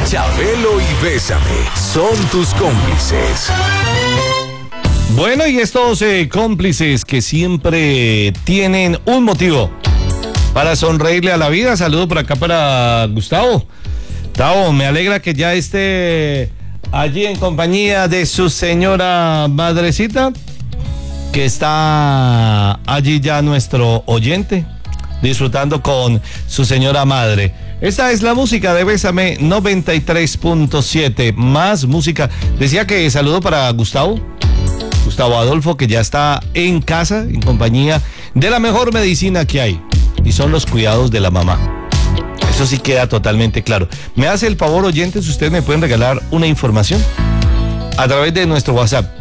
Chabelo y Bésame son tus cómplices. Bueno, y estos cómplices que siempre tienen un motivo para sonreírle a la vida. Saludo por acá para Gustavo. Gustavo, me alegra que ya esté allí en compañía de su señora madrecita, que está allí ya nuestro oyente, disfrutando con su señora madre. Esta es la música de Bésame 93.7, más música. Decía que saludo para Gustavo Adolfo, que ya está en casa, en compañía de la mejor medicina que hay, y son los cuidados de la mamá. Eso sí queda totalmente claro. Me hace el favor, oyentes, ustedes me pueden regalar una información a través de nuestro WhatsApp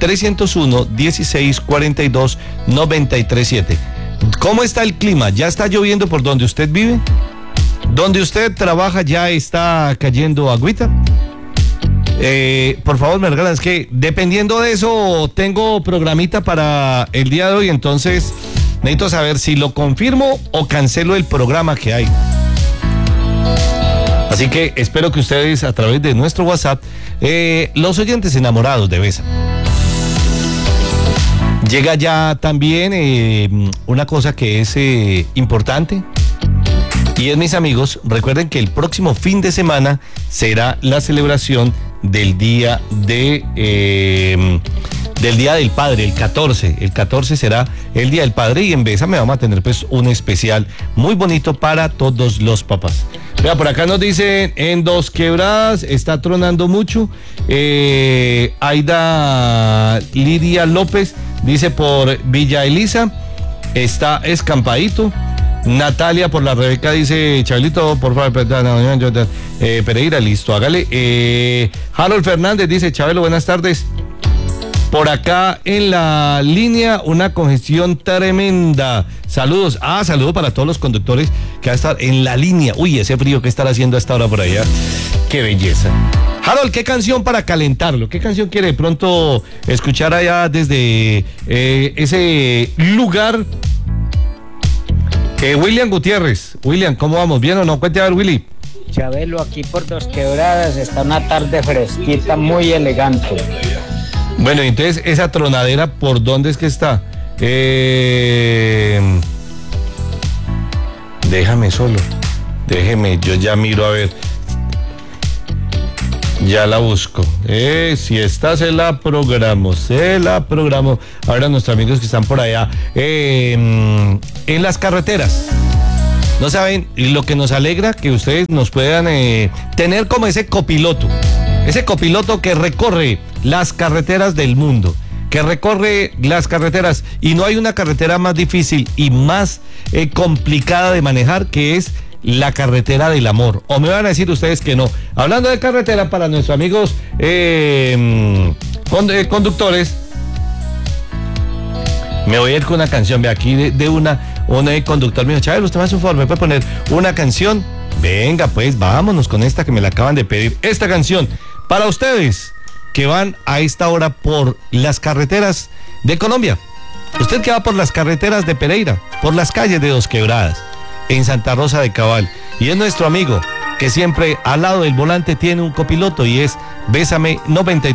301-1642-937. ¿Cómo está el clima? ¿Ya está lloviendo por donde usted vive? ¿Donde usted trabaja ya está cayendo agüita? Por favor, me regalan, es que dependiendo de eso tengo programita para el día de hoy, entonces necesito saber si lo confirmo o cancelo el programa que hay. Así que espero que ustedes, a través de nuestro WhatsApp, los oyentes enamorados de Besa. Llega ya también una cosa que es importante, y es, mis amigos, recuerden que el próximo fin de semana será la celebración del Día del Padre, el 14. El 14 será el Día del Padre, y en Bésame vamos a tener pues un especial muy bonito para todos los papás. Vea, por acá nos dicen, en Dos Quebradas está tronando mucho. Aida Lidia López dice, por Villa Elisa está escampadito. Natalia por la Rebeca dice, Chabelito, por favor, Pereira, listo, hágale. Harold Fernández dice, Chabelo, buenas tardes. Por acá en la línea, una congestión tremenda. Saludos. Saludo para todos los conductores que van a estar en la línea. Uy, ese frío que estar haciendo a esta hora por allá. Qué belleza. Harold, ¿qué canción para calentarlo? ¿Qué canción quiere de pronto escuchar allá desde ese lugar? William Gutiérrez. William, ¿cómo vamos? ¿Bien o no? Cuente a ver, Willy. Chabelo, aquí por Dos Quebradas está una tarde fresquita, muy elegante. Bueno, entonces, esa tronadera, ¿por dónde es que está? Déjame solo. Déjeme, yo ya miro a ver. Ya la busco. Si está, se la programo. Ahora nuestros amigos que están por allá en las carreteras. No saben, y lo que nos alegra que ustedes nos puedan tener como ese copiloto que recorre las carreteras del mundo, que recorre las carreteras, y no hay una carretera más difícil y más complicada de manejar, que es la carretera del amor. O me van a decir ustedes que no. Hablando de carretera, para nuestros amigos conductores, me voy a ir con una canción. Ve aquí de un conductor mío, Chabelo, usted me hace un favor, ¿me puede poner una canción? Venga, pues vámonos con esta que me la acaban de pedir. Esta canción para ustedes que van a esta hora por las carreteras de Colombia. Usted que va por las carreteras de Pereira, por las calles de Dos Quebradas, en Santa Rosa de Cabal, y es nuestro amigo que siempre al lado del volante tiene un copiloto, y es Bésame 93.